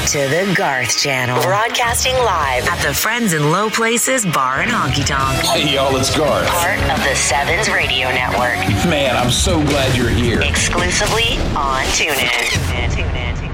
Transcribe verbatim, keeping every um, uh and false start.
to the Garth Channel. Broadcasting live at the Friends in Low Places Bar and Honky Tonk. Hey, y'all, it's Garth. Part of the Sevens Radio Network. Man, I'm so glad you're here. Exclusively on TuneIn. TuneIn, TuneIn, TuneIn.